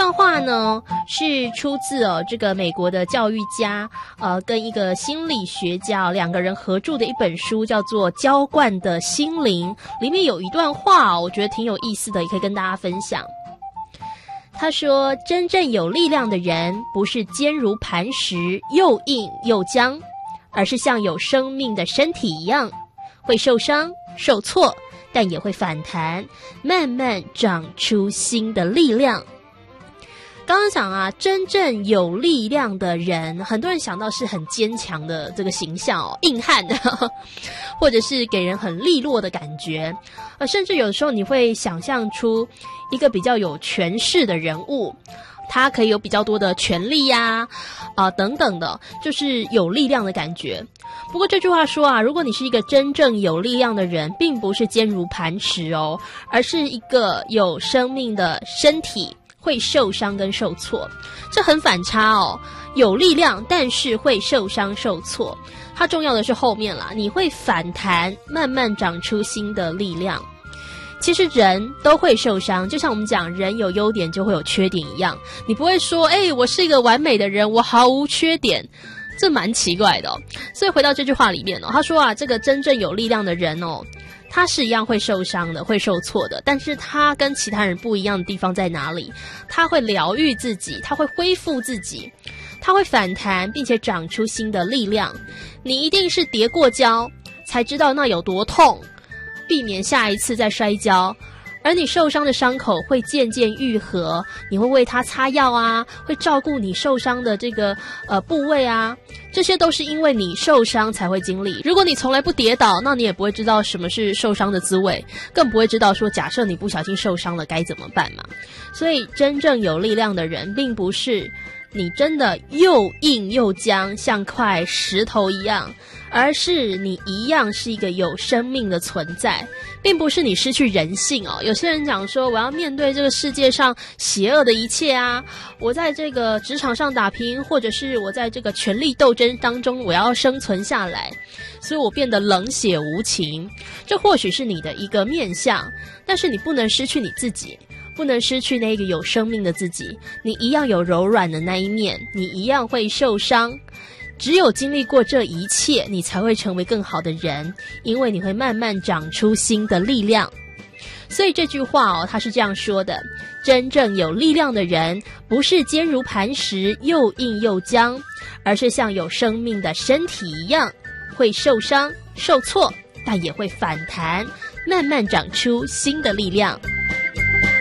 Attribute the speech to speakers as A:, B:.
A: 段话呢是出自这个美国的教育家跟一个心理学家两个人合著的一本书，叫做《浇灌的心灵》，里面有一段话我觉得挺有意思的，也可以跟大家分享。他说，真正有力量的人不是坚如磐石，又硬又僵，而是像有生命的身体一样，会受伤受挫，但也会反弹，慢慢长出新的力量。刚刚讲啊，真正有力量的人，很多人想到是很坚强的这个形象硬汉的，或者是给人很利落的感觉，甚至有时候你会想象出一个比较有权势的人物，他可以有比较多的权力呀，等等的，就是有力量的感觉。不过这句话说啊，如果你是一个真正有力量的人，并不是坚如磐石哦，而是一个有生命的身体，会受伤跟受挫，这很反差哦。有力量，但是会受伤受挫。它重要的是后面啦，你会反弹，慢慢长出新的力量。其实人都会受伤，就像我们讲人有优点就会有缺点一样，你不会说我是一个完美的人，我毫无缺点，这蛮奇怪的哦。所以回到这句话里面他说啊，这个真正有力量的人他是一样会受伤的，会受挫的，但是他跟其他人不一样的地方在哪里？他会疗愈自己，他会恢复自己，他会反弹，并且长出新的力量。你一定是跌过跤才知道那有多痛，避免下一次再摔跤。而你受伤的伤口会渐渐愈合，你会为它擦药啊，会照顾你受伤的这个部位啊，这些都是因为你受伤才会经历。如果你从来不跌倒，那你也不会知道什么是受伤的滋味，更不会知道说假设你不小心受伤了该怎么办嘛。所以真正有力量的人，并不是你真的又硬又僵，像块石头一样，而是你一样是一个有生命的存在，并不是你失去人性哦。有些人讲说，我要面对这个世界上邪恶的一切啊，我在这个职场上打拼，或者是我在这个权力斗争当中，我要生存下来，所以我变得冷血无情。这或许是你的一个面向，但是你不能失去你自己，不能失去那个有生命的自己。你一样有柔软的那一面，你一样会受伤。只有经历过这一切，你才会成为更好的人，因为你会慢慢长出新的力量。所以这句话他是这样说的，真正有力量的人，不是坚如磐石，又硬又僵，而是像有生命的身体一样，会受伤受挫，但也会反弹，慢慢长出新的力量。